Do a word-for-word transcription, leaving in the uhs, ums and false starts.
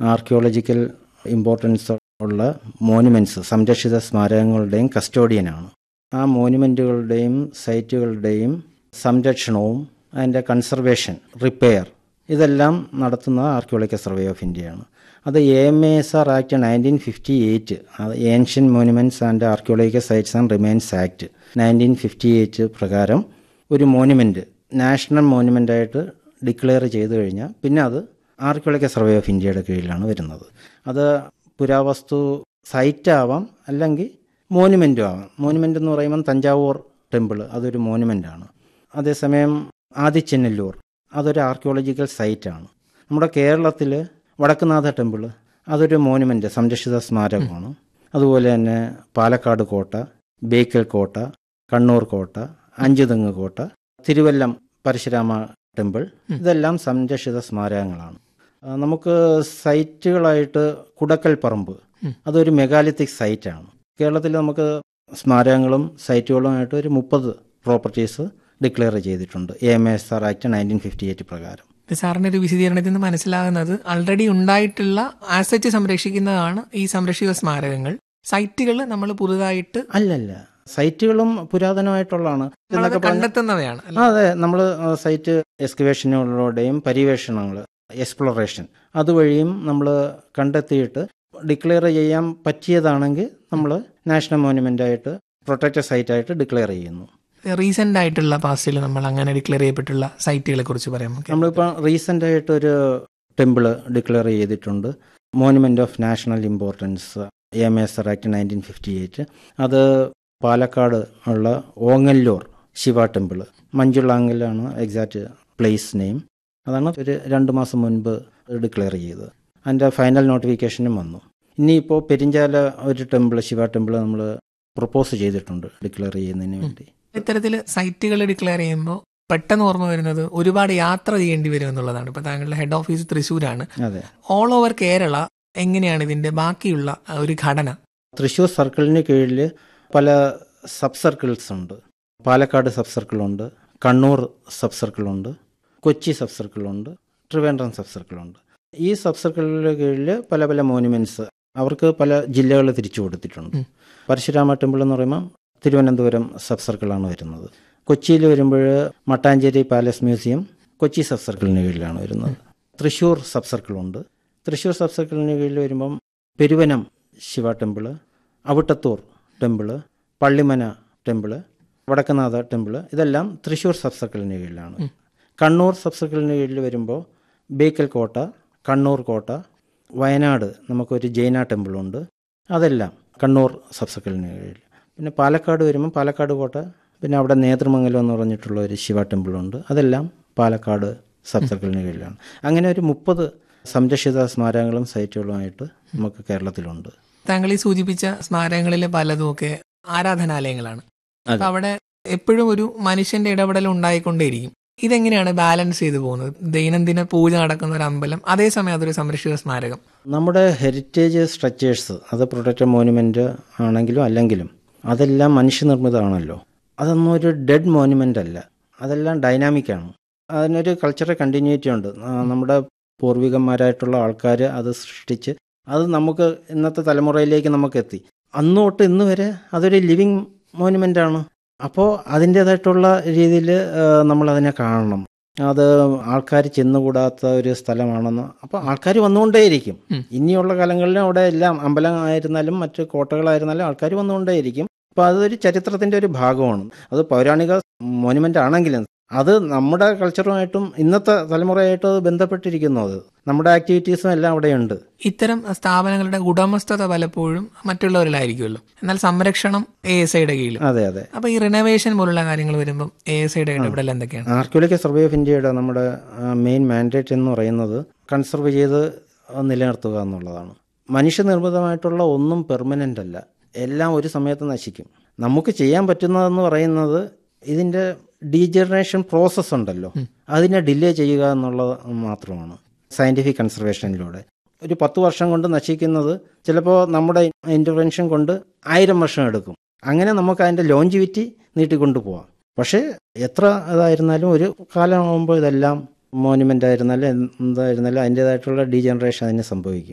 Archaeological importance ഉള്ള monuments, സംരക്ഷിത സ്മാരകങ്ങളുടെയും കസ്റ്റോഡിയനാണ്. ആ മോനുമെൻറ്റുകളുടെയും സൈറ്റുകളുടെയും സംരക്ഷണവും അതിൻ്റെ കൺസർവേഷൻ, റിപ്പയർ ഇതെല്ലാം നടത്തുന്ന ആർക്കിയോളജിക്കൽ സർവേ ഓഫ് ഇന്ത്യയാണ്. അത് A M A S R act nineteen fifty eight, ancient monuments and archaeological sites and remains act nineteen fifty eight പ്രകാരം ഒരു മോനുമെൻറ്റ് നാഷണൽ മോനുമെൻ്റായിട്ട് ഡിക്ലെയർ ചെയ്തു കഴിഞ്ഞാൽ പിന്നെ അത് ആർക്കിയോളജിക്കൽ സർവേ ഓഫ് ഇന്ത്യയുടെ കീഴിലാണ് വരുന്നത്. അത് പുരാവസ്തു സൈറ്റാവാം, അല്ലെങ്കിൽ മോനുമെൻറ്റും ആവാം. മോനുമെൻ്റ് എന്ന് പറയുമ്പം തഞ്ചാവൂർ ടെമ്പിൾ അതൊരു മോനുമെൻ്റാണ്. അതേസമയം ആദിച്ചെന്നല്ലൂർ അതൊരു ആർക്കിയോളജിക്കൽ സൈറ്റാണ്. നമ്മുടെ കേരളത്തിൽ വടക്കുന്നാഥ ടെമ്പിൾ അതൊരു മോനുമെൻ്റ്, സംരക്ഷിത സ്മാരകമാണ്. അതുപോലെ തന്നെ പാലക്കാട് കോട്ട, ബേക്കൽ കോട്ട, കണ്ണൂർ കോട്ട, അഞ്ചുതെങ്ങ് കോട്ട, തിരുവല്ലം പരശുരാമ ടെമ്പിൾ ഇതെല്ലാം സംരക്ഷിത സ്മാരകങ്ങളാണ്. നമുക്ക് സൈറ്റുകളായിട്ട് കുടക്കൽ പറമ്പ് അതൊരു മെഗാലിത്തിക് സൈറ്റാണ്. കേരളത്തിൽ നമുക്ക് സ്മാരകങ്ങളും സൈറ്റുകളുമായിട്ട് ഒരു മുപ്പത് പ്രോപ്പർട്ടീസ് ഡിക്ലെയർ ചെയ്തിട്ടുണ്ട് A M S R act nineteen fifty eight പ്രകാരം. സാറിന്റെ ഒരു വിശദീകരണത്തിൽ നിന്ന് മനസ്സിലാകുന്നത് ആൾറെഡി ഉണ്ടായിട്ടുള്ള ആസറ്റ് സംരക്ഷിക്കുന്നതാണ് ഈ സംരക്ഷിത സ്മാരകങ്ങൾ. സൈറ്റുകൾ നമ്മൾ പുതുതായിട്ട് അല്ലല്ല, സൈറ്റുകളും പുരാതനമായിട്ടുള്ളതാണ് കണ്ടെത്തുന്നവയാണ്. അതെ, നമ്മൾ സൈറ്റ് എക്സ്കവേഷനുകളുടെയും പര്യവേഷണങ്ങൾ, എക്സ്പ്ലോറേഷൻ അതുവഴിയും നമ്മൾ കണ്ടെത്തിയിട്ട് ഡിക്ലെയർ ചെയ്യാൻ പറ്റിയതാണെങ്കിൽ നമ്മൾ നാഷണൽ മോനുമെൻ്റായിട്ട് പ്രൊട്ടക്റ്റഡ് സൈറ്റായിട്ട് ഡിക്ലെയർ ചെയ്യുന്നു. റീസെന്റ് ആയിട്ടുള്ള പാസ്റ്റിൽ നമ്മൾ അങ്ങനെ ഡിക്ലെയർ ചെയ്യപ്പെട്ടുള്ള സൈറ്റുകളെ കുറിച്ച് പറയാം. നമ്മളിപ്പോൾ റീസെന്റ് ആയിട്ട് ഒരു ടെമ്പിൾ ഡിക്ലെയർ ചെയ്തിട്ടുണ്ട്, monument of national importance A M S R act nineteen fifty eight. അത് പാലക്കാട് ഉള്ള Ongallur Shiva temple, മഞ്ചുളാങ്കലാണ് exact place name. അതാണ് ഒരു രണ്ട് മാസം മുൻപ് ഡിക്ലെയർ ചെയ്തത്. അതിൻ്റെ ഫൈനൽ നോട്ടിഫിക്കേഷനും വന്നു. ഇനിയിപ്പോൾ പെരിഞ്ചാല ഒരു ടെമ്പിൾ, ശിവ ടെമ്പിൾ നമ്മൾ പ്രൊപ്പോസ് ചെയ്തിട്ടുണ്ട് ഡിക്ലെയർ ചെയ്യുന്നതിന് വേണ്ടി. ഇത്തരത്തിൽ സൈറ്റുകൾ ഡിക്ലെയർ ചെയ്യുമ്പോൾ പെട്ടെന്ന് ഓർമ്മ വരുന്നത് ഒരുപാട് യാത്ര ചെയ്യേണ്ടി വരും എന്നുള്ളതാണ്. ഇപ്പൊ താങ്കളുടെ ഹെഡ് ഓഫീസ് തൃശ്ശൂരാണ്. ഓൾ ഓവർ കേരള എങ്ങനെയാണ് ഇതിന്റെ ബാക്കിയുള്ള ഒരു ഘടന? തൃശ്ശൂർ സർക്കിളിന് കീഴിൽ പല സബ് സർക്കിൾസ് ഉണ്ട്. Palakkad sub സർക്കിളുണ്ട്, Kannur sub സർക്കിളുണ്ട്, Kochi sub സർക്കിളുണ്ട്, Trivandrum sub സർക്കിളുണ്ട്. ഈ സബ് സർക്കിളിന് കീഴിൽ പല പല മോനുമെന്റ്സ് അവർക്ക് പല ജില്ലകൾ തിരിച്ചു കൊടുത്തിട്ടുണ്ട്. പരശുരാമ ടെമ്പിൾ എന്ന് പറയുമ്പോൾ തിരുവനന്തപുരം സബ് സർക്കിളാണ് വരുന്നത്. കൊച്ചിയിൽ വരുമ്പോൾ Mattancherry palace museum Kochi sub സർക്കിളിന് കീഴിലാണ് വരുന്നത്. തൃശ്ശൂർ സബ് സർക്കിളുണ്ട്. തൃശ്ശൂർ സബ് സർക്കിളിന് കീഴിൽ വരുമ്പം Peruvanam Shiva temple, Avittathur temple, Pallimana temple, Vadakkunnatha temple ഇതെല്ലാം തൃശ്ശൂർ സബ് സർക്കിളിന് കീഴിലാണ്. കണ്ണൂർ സബ് സർക്കിളിന് കീഴിൽ വരുമ്പോൾ ബേക്കൽ കോട്ട, കണ്ണൂർ കോട്ട, വയനാട് നമുക്കൊരു ജൈന ടെമ്പിളുണ്ട്, അതെല്ലാം കണ്ണൂർ സബ് സർക്കിളിന് കീഴിൽ. പിന്നെ പാലക്കാട് വരുമ്പോൾ പാലക്കാട് കോട്ട, പിന്നെ അവിടെ നേതൃമംഗലം എന്ന് പറഞ്ഞിട്ടുള്ള ഒരു ശിവ ടെമ്പിളുണ്ട്, അതെല്ലാം പാലക്കാട് സബ് സർക്കിളിന് കീഴിലാണ്. അങ്ങനെ ഒരു മുപ്പത് സംരക്ഷിത സ്മാരകങ്ങളും സൈറ്റുകളുമായിട്ട് നമുക്ക് കേരളത്തിലുണ്ട്. താങ്കൾ ഈ സൂചിപ്പിച്ച സ്മാരകങ്ങളിലെ പലതുമൊക്കെ ആരാധനാലയങ്ങളാണ്. അപ്പൊ അവിടെ എപ്പോഴും ഒരു മനുഷ്യന്റെ ഇടപെടൽ ഉണ്ടായിക്കൊണ്ടേയിരിക്കും. ഇതെങ്ങനെയാണ് ബാലൻസ് ചെയ്തു പോകുന്നത്? ദൈനംദിന പൂജ നടക്കുന്ന ഒരു അമ്പലം, അതേസമയം അതൊരു സംരക്ഷിത സ്മാരകം. നമ്മുടെ ഹെറിറ്റേജ് സ്ട്രക്ചേഴ്സ് അത് പ്രൊട്ടക്റ്റഡ് മോനുമെന്റ് ആണെങ്കിലും അല്ലെങ്കിലും അതെല്ലാം മനുഷ്യനിർമ്മിതമാണല്ലോ. അതൊന്നും ഒരു ഡെഡ് മോനുമെന്റ് അല്ല, അതെല്ലാം ഡൈനാമിക്കാണ്. അതിനൊരു കൾച്ചറൽ കണ്ടിന്യൂറ്റി ഉണ്ട്. നമ്മുടെ പൂർവികന്മാരായിട്ടുള്ള ആൾക്കാർ അത് സൃഷ്ടിച്ച് അത് നമുക്ക് ഇന്നത്തെ തലമുറയിലേക്ക് നമുക്ക് എത്തി. അന്ന് തൊട്ട് ഇന്ന് വരെ അതൊരു ലിവിങ് മോനുമെൻ്റാണ്. അപ്പോൾ അതിൻ്റേതായിട്ടുള്ള രീതിയിൽ നമ്മളതിനെ കാണണം. അത് ആൾക്കാർ ചെന്നുകൂടാത്ത ഒരു സ്ഥലമാണെന്ന്. അപ്പോൾ ആൾക്കാർ വന്നുകൊണ്ടേയിരിക്കും. ഇനിയുള്ള കാലങ്ങളിലും അവിടെ എല്ലാം അമ്പലം ആയിരുന്നാലും മറ്റ് കോട്ടകളായിരുന്നാലും ആൾക്കാർ വന്നുകൊണ്ടേയിരിക്കും. അപ്പോൾ അതൊരു ചരിത്രത്തിൻ്റെ ഒരു ഭാഗമാണ്. അത് പൗരാണിക മോനുമെൻ്റ് ആണെങ്കിലും അത് നമ്മുടെ കൾച്ചറുമായിട്ടും ഇന്നത്തെ തലമുറയായിട്ടും അത് ബന്ധപ്പെട്ടിരിക്കുന്നു. അത് നമ്മുടെ ആക്ടിവിറ്റീസും എല്ലാം അവിടെയുണ്ട്. ഇത്തരം സ്ഥാപനങ്ങളുടെ ഉടമസ്ഥത പലപ്പോഴും മറ്റുള്ളവരിലായിരിക്കുമല്ലോ, എന്നാൽ സംരക്ഷണം എ എസ് ഐയുടെ കീഴിൽ. അതെ അതെ. അപ്പൊ ഈ റിനോവേഷൻ പോലുള്ള കാര്യങ്ങൾ വരുമ്പോൾ എ എസ് ഐയുടെ ഇടപെടൽ എന്തൊക്കെയാണ്? ആർക്കിയോളജിക്കൽ സർവേ ഓഫ് ഇന്ത്യയുടെ നമ്മുടെ മെയിൻ മാൻഡേറ്റ് എന്ന് പറയുന്നത് കൺസർവ് ചെയ്ത് നിലനിർത്തുക എന്നുള്ളതാണ്. മനുഷ്യനിർമ്മിതമായിട്ടുള്ള ഒന്നും പെർമനൻ്റ് അല്ല, എല്ലാം ഒരു സമയത്ത് നശിക്കും. നമുക്ക് ചെയ്യാൻ പറ്റുന്നതെന്ന് പറയുന്നത് ഇതിൻ്റെ ഡീജനറേഷൻ പ്രോസസ്സ് ഉണ്ടല്ലോ, അതിനെ ഡിലേ ചെയ്യുക എന്നുള്ളത് മാത്രമാണ് സയൻറ്റിഫിക് കൺസർവേഷനിലൂടെ. ഒരു പത്ത് വർഷം കൊണ്ട് നശിക്കുന്നത് ചിലപ്പോൾ നമ്മുടെ ഇൻ്റർവെൻഷൻ കൊണ്ട് ആയിരം വർഷം എടുക്കും. അങ്ങനെ നമുക്ക് അതിൻ്റെ ലോഞ്ചിവിറ്റി നീട്ടിക്കൊണ്ടു പോവാം. പക്ഷേ എത്ര ഇതായിരുന്നാലും ഒരു കാലമാകുമ്പോൾ ഇതെല്ലാം മോനുമെൻ്റ് ആയിരുന്നാലും എന്തായിരുന്നാലും അതിൻ്റേതായിട്ടുള്ള ഡീജനറേഷൻ അതിന് സംഭവിക്കും.